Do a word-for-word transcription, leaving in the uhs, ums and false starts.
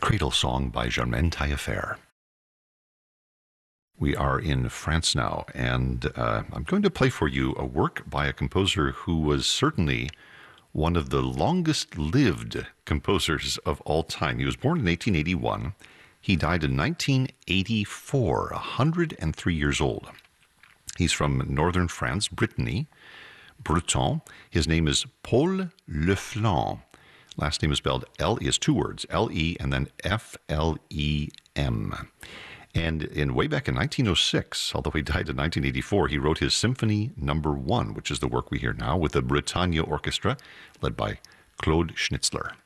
Cradle Song by Germaine Taillefer. We are in France now, and uh, I'm going to play for you a work by a composer who was certainly one of the longest lived composers of all time. He was born in eighteen eighty-one. He died in nineteen eighty-four, one hundred three years old. He's from northern France, Brittany, Breton. His name is Paul Leflem. Last name is spelled L, is two words, L E and then F L E M. And in way back in nineteen oh six, although he died in nineteen eighty-four, he wrote his Symphony Number One, which is the work we hear now with the Bretagne Orchestra, led by Claude Schnitzler.